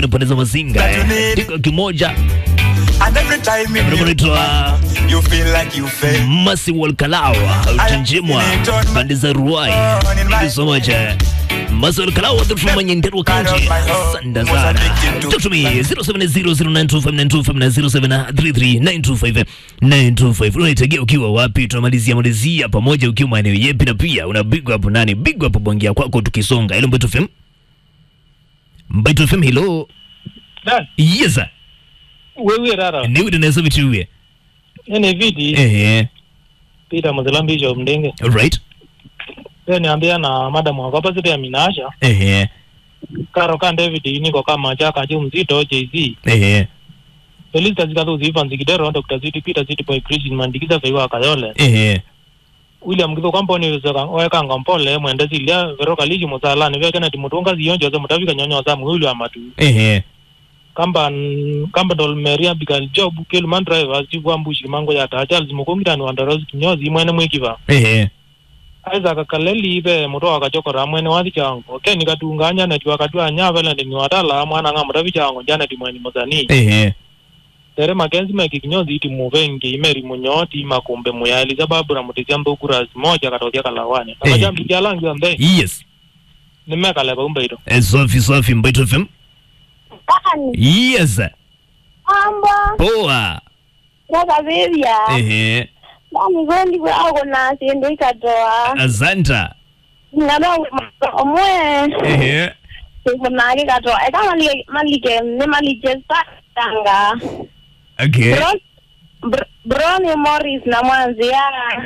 Napoteza mazinga tiko kimoja. And every time you feel like you fail. Masi Wolkalawa utanjimwa bandi za Ruai. Thank you so much. Masi Wolkalawa watu from Nyendero County. Sanda sana. Talk to me 070092590733925925. Unaitegea ukiwa wapi? Tunamalizia pamoja ukiwa maeneo yepi, na pia una big up nani? Big up bongia kwako tukisonga. Hello Mbeto FM. Mbeto FM, hello. Dan. Yes sir. Wewe rara. Ni wewe unaweza vitu Nene vidi. Peter Mzelambi jo mdenge. Alright. Niambia na madam wako hapa zile ya Minasha. Karo kan David niko kama chaka juu mzito JZ. Elisa zikazo ziva nzikidero Dr. Ziti Peter Ziti boy Christian mandikiza feiwa kayole. William Kizo company weka ngampole mwendezi ilia veroka liji muzala ni vya kena timutunga zionjo za mutafika nyonyo za mwili wa matu. Kamba dol meria bigal job kill man driver zivu ambushi mango ya tacha zimukongira ni wandarozi kinyozi mwene mwikiva. Aiza kakaleli ibe muto wakachokora mwene wathi chango. Keni katunganya na tiwa katua nyavela ni watala mwana nga mutafi chango jana timweni mozani. Tere makenzi meki kinyozi iti muvengi imeri munyoti makumbe muyali sababu na mutizambo kurazi moja katokia kalawane. Kama jambi kia langi wa mbe. Yes. Nimeka leba umbeito. Sofi Mbeto FM. Yes. Amba. Poa. Raka bebia. Mami gondi kwa ako na siendo ikatoa. Azanta. Ngaba omwe. Siko nage katoa. Eka malike ne malike tanga. Okay. Broni Morris na mwanzia.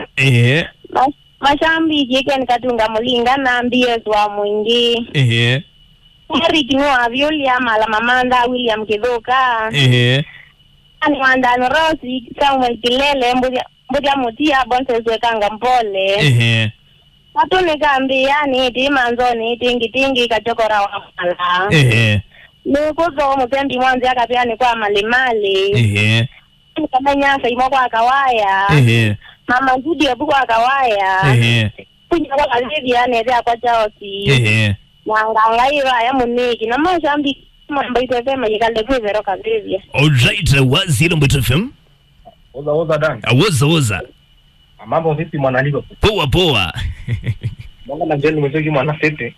Mashambi jike nikatunga mulinga na mbie zwa mwingi. Eric Noah William ala mamanda William Kidoka. Ani wandano Rosi Samuel Kilele mbuja mutia bonse zwekanga mpole. Atone kambia ni iti manzoni tingi kachokora wa mala. Nukuzo mutendi mwanzi akapia ni kwa malimali. Kama nyasa imo kwa kawaya. Mama Judy ebu kwa kawaya. Kunya kwa kalivia nezea kwa chaosi. Wanganga iwa ya muniki na mashambi Mbeto FM yikale kwezero kabizia. Alright, wazi ilo Mbeto FM. Oza Dan. Woza. Mambo vipi mwana ligo? Poa. Mwanga na jeni mtoki mwana sete.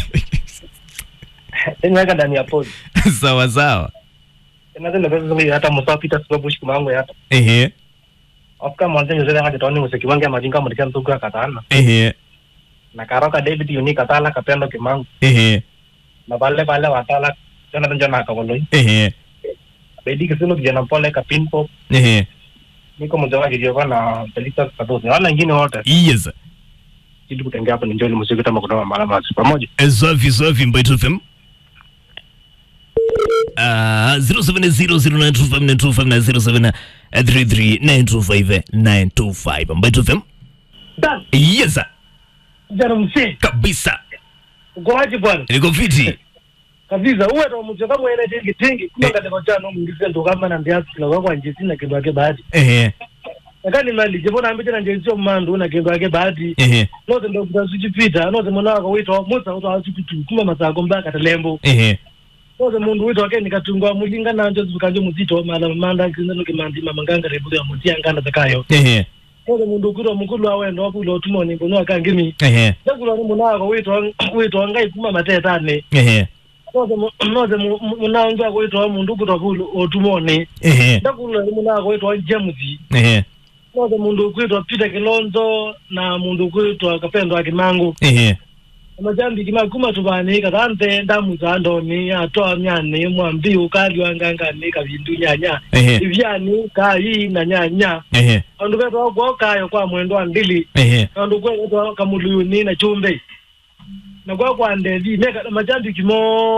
Tena weka ndani ya pod. Sawa. Tena zile pesa zote hata Musa Peter sababu shiku mango hata. Afka mwanzo nzele hadi toni musiki wange majinga mlikia mtuka katana. Na karoka David yuni katala kapendo kimango. Na bale watala tena tunjana akawoloi. Bedi kisino kijana pole ka pinpop. Niko mjawa kijana na Felisa Kadosi. Wala wengine wote. Yes. Ili kutengea hapo njoo ni muziki kama kutoa malama pamoja. Sofi Mbeto FM. 0700925925 0733925925 Mbeto FM. Dan. Yes. Jana msi. Kabisa. Ukoaji bwana. Niko fiti. Kabisa uwe ndo mjoka mwene tingi kuma kateko chano mwingise ndo kama na ndiasi kila kwa njisi na kendo yake bahati. Nakani mali jebona ambite na njisi mmandu na kendo yake bahati. Note ndo kutazujipita note mwana wako wito musa uto azupitu kuma masako mbaka talembo. Note mundu wito wake nikatungwa mulinga na njozi bukanjo muzito mala manda kinzano kimandi mamanganga rebuga mutia nganda zakayo. Note mundu kuro mukulu awe ndo wapulo otumoni mbono akangimi. Nakula mwana wako wito ngai kuma matetane. Noze munaanza kuitwa mundu kutokulu otumone. Ndakula muna kuitwa James. Noze mundu kuitwa Peter Kilonzo na mundu kuitwa Kapendo Akimangu. Amajambi kimakuma tubani katante ndamu za ndoni atoa nyane mwambi ukali wanganga ni kabindu nyanya. Ivyani kai na nyanya. Andu beto kwa kayo kwa mwendo andili. Andu kwa kamuluni na chumbe. Na kwa ndezi meka majambi kimo